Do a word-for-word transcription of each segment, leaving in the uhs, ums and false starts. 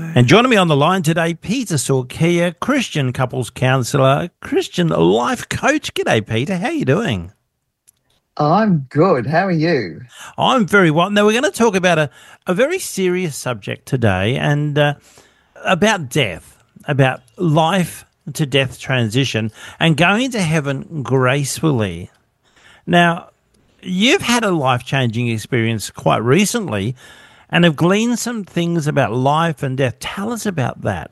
And joining me on the line today, Peter Sorkia, Christian couples counsellor, Christian life coach. G'day, Peter. How are you doing? I'm good. How are you? I'm very well. Now, we're going to talk about a, a very serious subject today and uh, about death, about life to death transition and going to heaven gracefully. Now, you've had a life-changing experience quite recently and have gleaned some things about life and death. Tell us about that.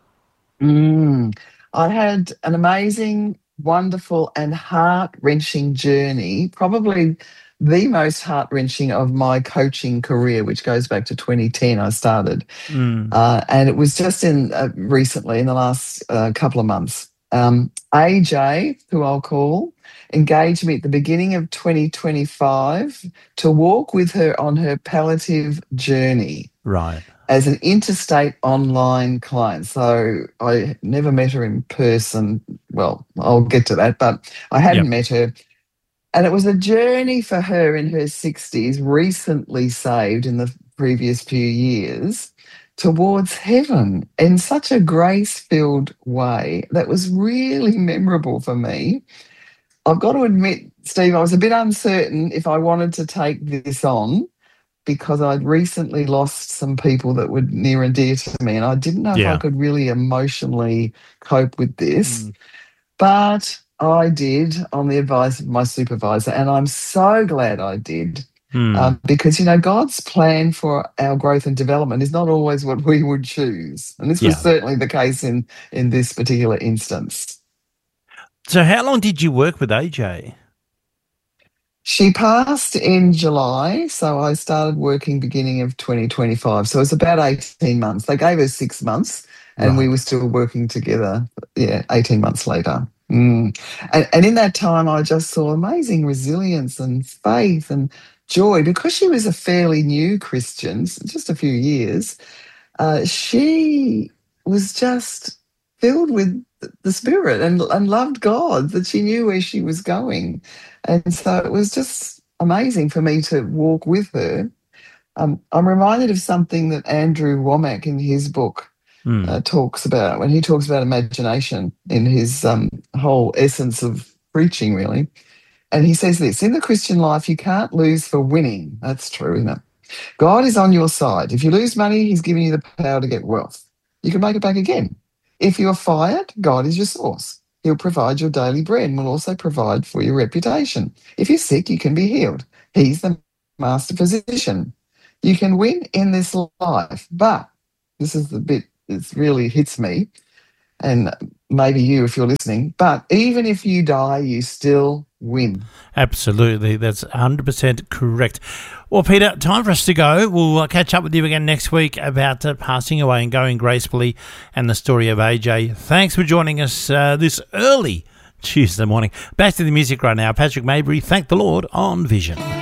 Mm, I had an amazing, wonderful, and heart-wrenching journey, probably the most heart-wrenching of my coaching career, which goes back to twenty ten. I started. Mm, Uh, and it was just in uh, recently, in the last uh, couple of months. Um, A J, who I'll call, engaged me at the beginning of twenty twenty-five to walk with her on her palliative journey right. as an interstate online client. So I never met her in person. Well, I'll get to that, but I Yep. hadn't met her. And it was a journey for her in her sixties, recently saved in the previous few years, towards heaven in such a grace-filled way that was really memorable for me. I've got to admit, Steve, I was a bit uncertain if I wanted to take this on because I'd recently lost some people that were near and dear to me, and I didn't know if I Yeah. could really emotionally cope with this. Mm. But I did on the advice of my supervisor, and I'm so glad I did. Mm. Um, because, you know, God's plan for our growth and development is not always what we would choose. And this was Yeah. certainly the case in, in this particular instance. So how long did you work with A J? She passed in July, so I started working beginning of twenty twenty-five. So it was about eighteen months. They gave her six months and we Right. were still working together, yeah, eighteen months later. Mm. And, and in that time, I just saw amazing resilience and faith and joy. Because she was a fairly new Christian, just a few years, uh, she was just filled with the Spirit and, and loved God, that she knew where she was going. And so it was just amazing for me to walk with her. Um, I'm reminded of something that Andrew Womack in his book Mm. uh, talks about, when he talks about imagination in his um, whole essence of preaching, really. And he says this: in the Christian life, you can't lose for winning. That's true, isn't it? God is on your side. If you lose money, he's giving you the power to get wealth. You can make it back again. If you're fired, God is your source. He'll provide your daily bread and will also provide for your reputation. If you're sick, you can be healed. He's the master physician. You can win in this life, but this is the bit that really hits me, and maybe you if you're listening, but even if you die, you still win. Absolutely. That's one hundred percent correct. Well, Peter, time for us to go. We'll uh, catch up with you again next week about uh, passing away and going gracefully and the story of A J. Thanks for joining us uh, this early Tuesday morning. Back to the music right now. Patrick Mabry, Thank the Lord on Vision.